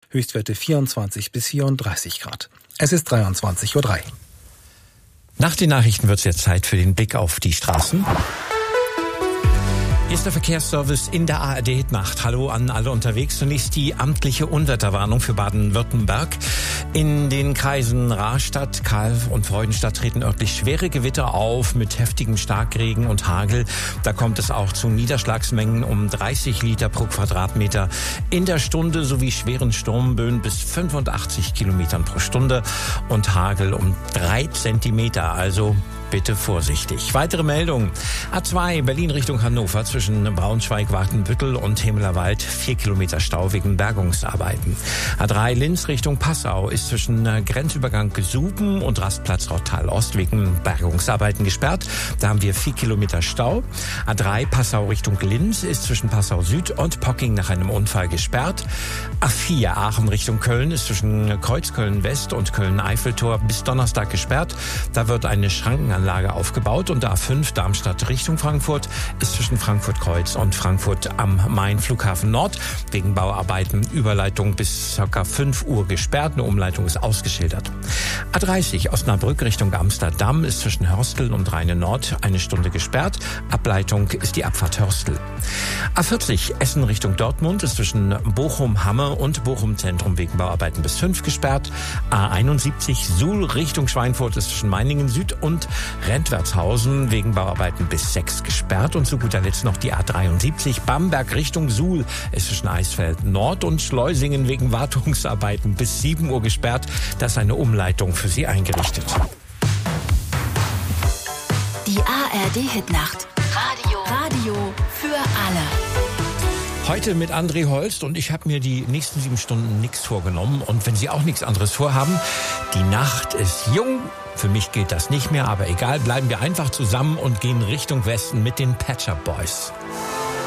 Höchstwerte 24 bis 34 Grad. Es ist 23:03 Uhr. Nach den Nachrichten wird es jetzt Zeit für den Blick auf die Straßen. Hier ist der Verkehrsservice in der ARD-Hitnacht. Hallo an alle unterwegs. Zunächst die amtliche Unwetterwarnung für Baden-Württemberg. In den Kreisen Rastatt, Calw und Freudenstadt treten örtlich schwere Gewitter auf mit heftigem Starkregen und Hagel. Da kommt es auch zu Niederschlagsmengen um 30 Liter pro Quadratmeter in der Stunde sowie schweren Sturmböen bis 85 Kilometern pro Stunde und Hagel um 3 Zentimeter. Also bitte vorsichtig. Weitere Meldungen. A2 Berlin Richtung Hannover zwischen Braunschweig, Watenbüttel und Himmelerwald 4 Kilometer Stau wegen Bergungsarbeiten. A3 Linz Richtung Passau ist zwischen Grenzübergang Gesuben und Rastplatz Rottal-Ost wegen Bergungsarbeiten gesperrt. Da haben wir 4 Kilometer Stau. A3 Passau Richtung Linz ist zwischen Passau Süd und Pocking nach einem Unfall gesperrt. A4 Aachen Richtung Köln ist zwischen Kreuzköln West und Köln-Eiffeltor bis Donnerstag gesperrt. Da wird eine Schrankenanlage aufgebaut und A5 Darmstadt Richtung Frankfurt ist zwischen Frankfurt-Kreuz und Frankfurt am Main Flughafen Nord wegen Bauarbeiten Überleitung bis ca. 5 Uhr gesperrt. Eine Umleitung ist ausgeschildert. A30 Osnabrück Richtung Amsterdam ist zwischen Hörstel und Rheine Nord eine Stunde gesperrt. Ableitung ist die Abfahrt Hörstel. A40 Essen Richtung Dortmund ist zwischen Bochum-Hamme und Bochum-Zentrum wegen Bauarbeiten bis 5 gesperrt. A71 Suhl Richtung Schweinfurt ist zwischen Meiningen Süd und Rentwertshausen wegen Bauarbeiten bis 6 gesperrt. Und zu guter Letzt noch die A73 Bamberg Richtung Suhl ist zwischen Eisfeld Nord und Schleusingen wegen Wartungsarbeiten bis 7 Uhr gesperrt. Da ist eine Umleitung für Sie eingerichtet. Die ARD-Hitnacht. Radio für alle. Heute mit André Holst und ich habe mir die nächsten 7 Stunden nichts vorgenommen. Und wenn Sie auch nichts anderes vorhaben, die Nacht ist jung. Für mich gilt das nicht mehr, aber egal, bleiben wir einfach zusammen und gehen Richtung Westen mit den Pet Shop Boys.